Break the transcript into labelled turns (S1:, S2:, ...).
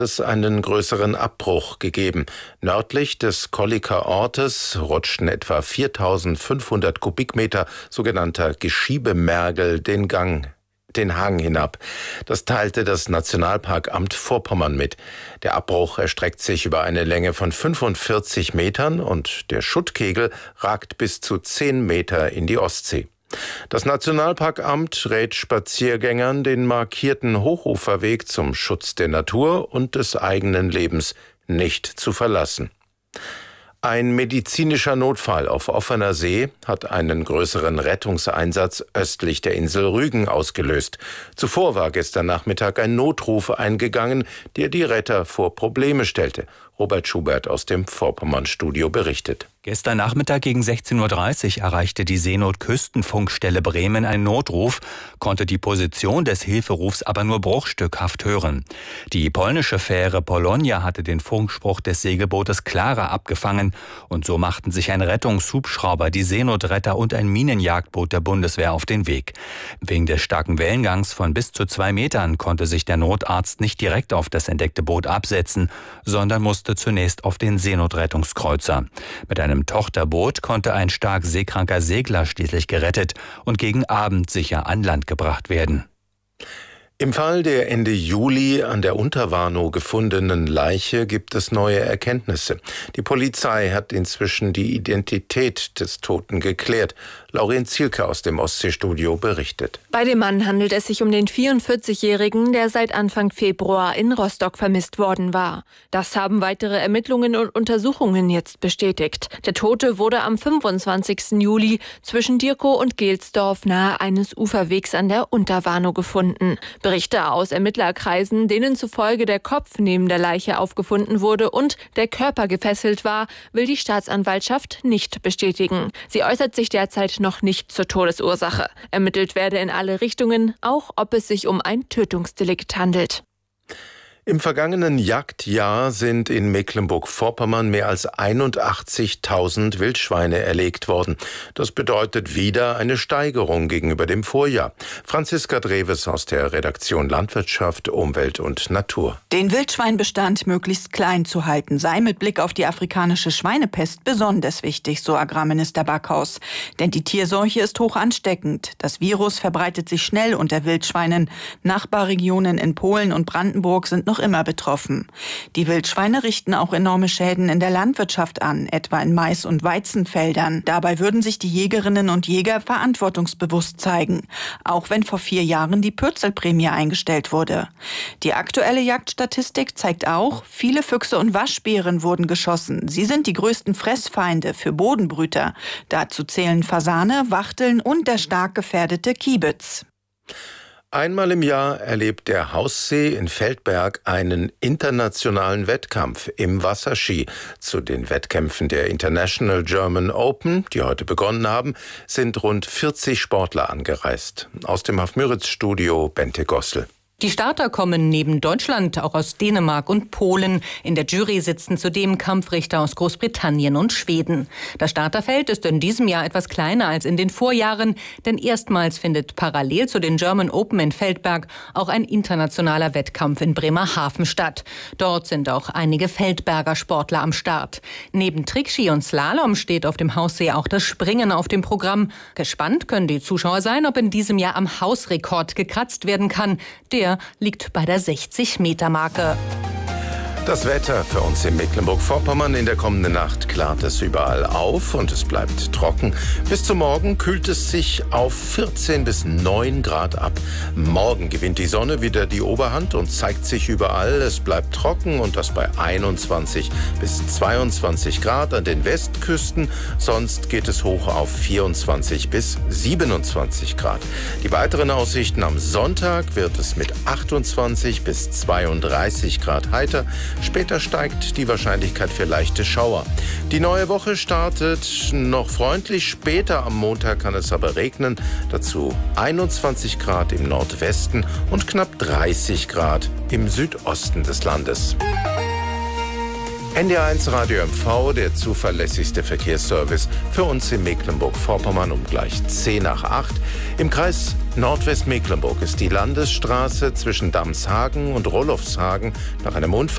S1: Es einen größeren Abbruch gegeben. Nördlich des Kolliker Ortes rutschten etwa 4.500 Kubikmeter sogenannter Geschiebemergel den Hang hinab. Das teilte das Nationalparkamt Vorpommern mit. Der Abbruch erstreckt sich über eine Länge von 45 Metern und der Schuttkegel ragt bis zu 10 Meter in die Ostsee. Das Nationalparkamt rät Spaziergängern, den markierten Hochuferweg zum Schutz der Natur und des eigenen Lebens nicht zu verlassen. Ein medizinischer Notfall auf offener See hat einen größeren Rettungseinsatz östlich der Insel Rügen ausgelöst. Zuvor war gestern Nachmittag ein Notruf eingegangen, der die Retter vor Probleme stellte. Robert Schubert aus dem Vorpommern-Studio berichtet.
S2: Gestern Nachmittag gegen 16.30 Uhr erreichte die Seenot-Küstenfunkstelle Bremen einen Notruf, konnte die Position des Hilferufs aber nur bruchstückhaft hören. Die polnische Fähre Polonia hatte den Funkspruch des Segelbootes Klara abgefangen und so machten sich ein Rettungshubschrauber, die Seenotretter und ein Minenjagdboot der Bundeswehr auf den Weg. Wegen des starken Wellengangs von bis zu 2 Metern konnte sich der Notarzt nicht direkt auf das entdeckte Boot absetzen, sondern musste zunächst auf den Seenotrettungskreuzer. Mit einem Tochterboot konnte ein stark seekranker Segler schließlich gerettet und gegen Abend sicher an Land gebracht werden.
S1: Im Fall der Ende Juli an der Unterwarnow gefundenen Leiche gibt es neue Erkenntnisse. Die Polizei hat inzwischen die Identität des Toten geklärt. Lauren Zielke aus dem Ostseestudio berichtet.
S3: Bei dem Mann handelt es sich um den 44-Jährigen, der seit Anfang Februar in Rostock vermisst worden war. Das haben weitere Ermittlungen und Untersuchungen jetzt bestätigt. Der Tote wurde am 25. Juli zwischen Dirkow und Gelsdorf nahe eines Uferwegs an der Unterwarnow gefunden. Berichte aus Ermittlerkreisen, denen zufolge der Kopf neben der Leiche aufgefunden wurde und der Körper gefesselt war, will die Staatsanwaltschaft nicht bestätigen. Sie äußert sich derzeit noch nicht zur Todesursache. Ermittelt werde in alle Richtungen, auch ob es sich um ein Tötungsdelikt handelt.
S1: Im vergangenen Jagdjahr sind in Mecklenburg-Vorpommern mehr als 81.000 Wildschweine erlegt worden. Das bedeutet wieder eine Steigerung gegenüber dem Vorjahr. Franziska Dreves aus der Redaktion Landwirtschaft, Umwelt und Natur.
S4: Den Wildschweinbestand möglichst klein zu halten, sei mit Blick auf die afrikanische Schweinepest besonders wichtig, so Agrarminister Backhaus. Denn die Tierseuche ist hoch ansteckend. Das Virus verbreitet sich schnell unter Wildschweinen. Nachbarregionen in Polen und Brandenburg sind noch immer betroffen. Die Wildschweine richten auch enorme Schäden in der Landwirtschaft an, etwa in Mais- und Weizenfeldern. Dabei würden sich die Jägerinnen und Jäger verantwortungsbewusst zeigen, auch wenn vor 4 Jahren die Pürzelprämie eingestellt wurde. Die aktuelle Jagdstatistik zeigt auch, viele Füchse und Waschbären wurden geschossen. Sie sind die größten Fressfeinde für Bodenbrüter. Dazu zählen Fasane, Wachteln und der stark gefährdete Kiebitz.
S1: Einmal im Jahr erlebt der Haussee in Feldberg einen internationalen Wettkampf im Wasserski. Zu den Wettkämpfen der International German Open, die heute begonnen haben, sind rund 40 Sportler angereist. Aus dem Hafmüritz-Studio Bente Gossel.
S5: Die Starter kommen neben Deutschland auch aus Dänemark und Polen. In der Jury sitzen zudem Kampfrichter aus Großbritannien und Schweden. Das Starterfeld ist in diesem Jahr etwas kleiner als in den Vorjahren, denn erstmals findet parallel zu den German Open in Feldberg auch ein internationaler Wettkampf in Bremerhaven statt. Dort sind auch einige Feldberger Sportler am Start. Neben Trickski und Slalom steht auf dem Haussee auch das Springen auf dem Programm. Gespannt können die Zuschauer sein, ob in diesem Jahr am Hausrekord gekratzt werden kann. Der liegt bei der 60-Meter-Marke.
S1: Das Wetter für uns in Mecklenburg-Vorpommern: in der kommenden Nacht klart es überall auf und es bleibt trocken. Bis zum Morgen kühlt es sich auf 14 bis 9 Grad ab. Morgen gewinnt die Sonne wieder die Oberhand und zeigt sich überall. Es bleibt trocken und das bei 21 bis 22 Grad an den Westküsten. Sonst geht es hoch auf 24 bis 27 Grad. Die weiteren Aussichten: am Sonntag wird es mit 28 bis 32 Grad heiter. Später steigt die Wahrscheinlichkeit für leichte Schauer. Die neue Woche startet noch freundlich. Später am Montag kann es aber regnen. Dazu 21 Grad im Nordwesten und knapp 30 Grad im Südosten des Landes. NDR1 Radio MV, der zuverlässigste Verkehrsservice für uns in Mecklenburg-Vorpommern, um gleich 10 nach 8. Im Kreis Nordwestmecklenburg ist die Landesstraße zwischen Damshagen und Rollofshagen nach einem Unfall